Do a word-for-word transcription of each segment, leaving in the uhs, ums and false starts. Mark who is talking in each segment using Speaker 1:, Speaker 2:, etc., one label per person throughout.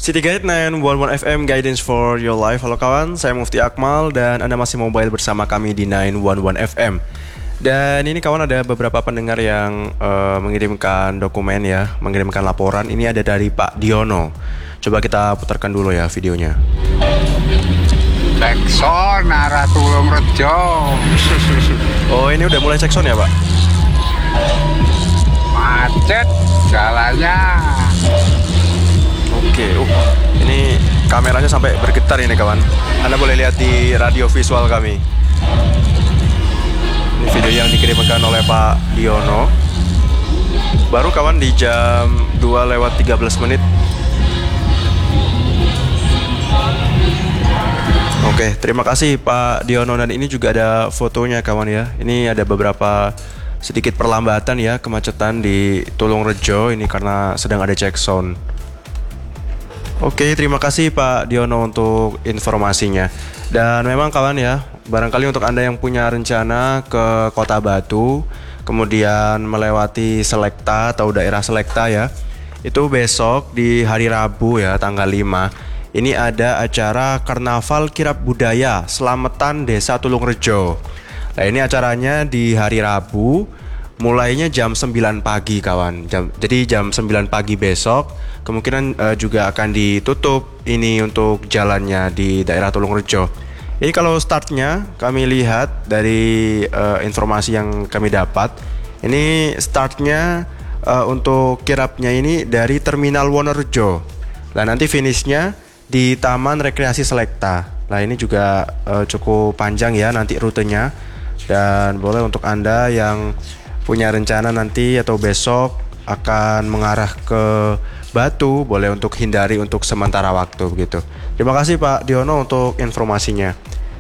Speaker 1: City Guide sembilan satu satu F M Guidance for Your Life. Halo kawan, saya Mufti Akmal dan Anda masih mobile bersama kami di sembilan satu satu F M. Dan ini kawan, ada beberapa pendengar yang uh, mengirimkan dokumen ya, mengirimkan laporan. Ini ada dari Pak Diono. Coba kita putarkan dulu ya videonya.
Speaker 2: Cekson arah Tulung Rejo.
Speaker 1: Oh, ini udah mulai cekson ya Pak?
Speaker 2: Macet jalannya.
Speaker 1: Oke, uh, ini kameranya sampai bergetar ini kawan. Anda boleh lihat di radio visual kami. Ini video yang dikirimkan oleh Pak Diono. Baru kawan di jam dua lewat tiga belas menit. Oke, terima kasih Pak Diono. Dan ini juga ada fotonya kawan ya. Ini ada beberapa sedikit perlambatan ya, kemacetan di Tulung Rejo. Ini karena sedang ada check sound. Oke, terima kasih Pak Diono untuk informasinya. Dan memang kawan ya, barangkali untuk Anda yang punya rencana ke Kota Batu, kemudian melewati Selekta atau daerah Selekta ya, itu besok di hari Rabu ya, tanggal lima, ini ada acara Karnaval Kirab Budaya Selamatan Desa Tulung Rejo. Nah, ini acaranya di hari Rabu, mulainya jam sembilan pagi kawan. Jam, jadi jam sembilan pagi besok kemungkinan uh, juga akan ditutup ini untuk jalannya di daerah Tulung Rejo. Ini kalau startnya kami lihat dari uh, informasi yang kami dapat, ini startnya uh, untuk kirapnya ini dari Terminal Wonorejo. Nah, nanti finishnya di Taman Rekreasi Selekta. Nah, ini juga uh, cukup panjang ya nanti rutenya. Dan boleh untuk Anda yang punya rencana nanti atau besok akan mengarah ke Batu, boleh untuk hindari untuk sementara waktu begitu. Terima kasih Pak Diono untuk informasinya.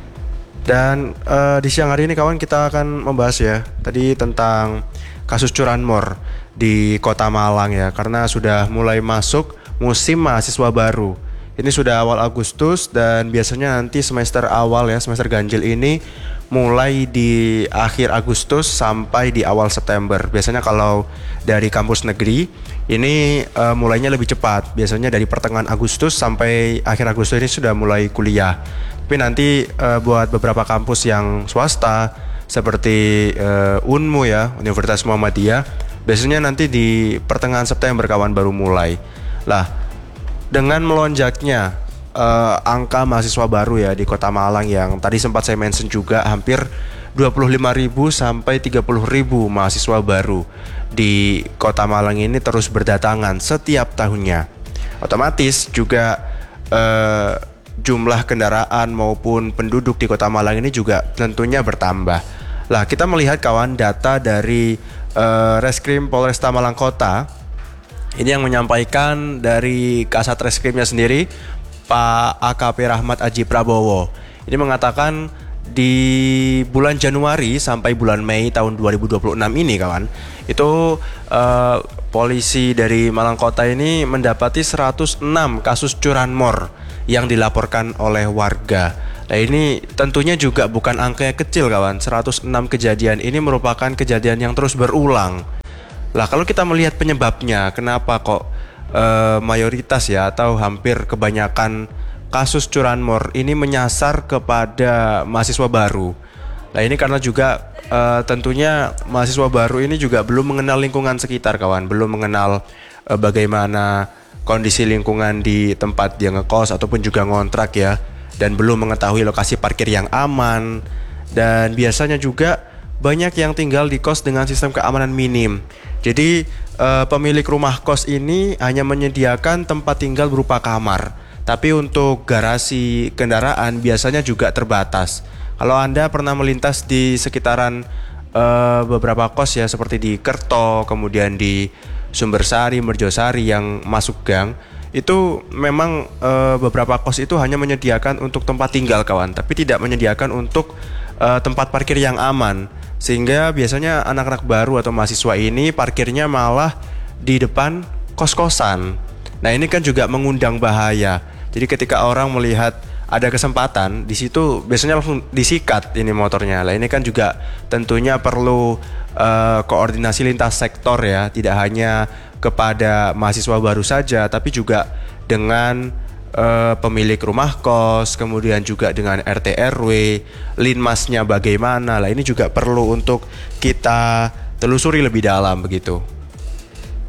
Speaker 1: Dan uh, di siang hari ini kawan, kita akan membahas ya tadi tentang kasus curanmor di Kota Malang ya, karena sudah mulai masuk musim mahasiswa baru. Ini sudah awal Agustus dan biasanya nanti semester awal ya, semester ganjil ini mulai di akhir Agustus sampai di awal September. Biasanya kalau dari kampus negeri ini uh, mulainya lebih cepat. Biasanya dari pertengahan Agustus sampai akhir Agustus ini sudah mulai kuliah. Tapi nanti uh, buat beberapa kampus yang swasta seperti uh, U N M U ya, Universitas Muhammadiyah, biasanya nanti di pertengahan September kawan baru mulai. Lah, dengan melonjaknya uh, angka mahasiswa baru ya di Kota Malang yang tadi sempat saya mention juga, hampir dua puluh lima ribu sampai tiga puluh ribu mahasiswa baru di Kota Malang ini terus berdatangan setiap tahunnya. Otomatis juga uh, jumlah kendaraan maupun penduduk di Kota Malang ini juga tentunya bertambah. Lah, kita melihat kawan data dari uh, Reskrim Polresta Malang Kota. Ini yang menyampaikan dari Kasat Reskrimnya sendiri, Pak A K P Rahmat Aji Prabowo. Ini mengatakan di bulan Januari sampai bulan Mei tahun dua ribu dua puluh enam ini kawan, itu uh, polisi dari Malang Kota ini mendapati seratus enam kasus curanmor yang dilaporkan oleh warga. Nah, ini tentunya juga bukan angka yang kecil kawan. seratus enam kejadian ini merupakan kejadian yang terus berulang. Lah, kalau kita melihat penyebabnya, kenapa kok uh, mayoritas ya atau hampir kebanyakan kasus curanmor ini menyasar kepada mahasiswa baru. Nah, ini karena juga uh, tentunya mahasiswa baru ini juga belum mengenal lingkungan sekitar kawan, belum mengenal uh, bagaimana kondisi lingkungan di tempat dia ngekos ataupun juga ngontrak ya, dan belum mengetahui lokasi parkir yang aman. Dan biasanya juga banyak yang tinggal di kos dengan sistem keamanan minim. Jadi uh, pemilik rumah kos ini hanya menyediakan tempat tinggal berupa kamar, tapi untuk garasi kendaraan biasanya juga terbatas. Kalau Anda pernah melintas di sekitaran uh, beberapa kos ya, seperti di Kerto, kemudian di Sumbersari, Merjosari yang masuk gang, itu memang uh, beberapa kos itu hanya menyediakan untuk tempat tinggal kawan, tapi tidak menyediakan untuk uh, tempat parkir yang aman. Sehingga biasanya anak-anak baru atau mahasiswa ini parkirnya malah di depan kos-kosan. Nah, ini kan juga mengundang bahaya. Jadi ketika orang melihat ada kesempatan di situ, biasanya langsung disikat ini motornya. Lah, ini kan juga tentunya perlu uh, koordinasi lintas sektor ya, tidak hanya kepada mahasiswa baru saja, tapi juga dengan uh, pemilik rumah kos, kemudian juga dengan R T R W, linmasnya bagaimana. Lah ini juga perlu untuk kita telusuri lebih dalam begitu.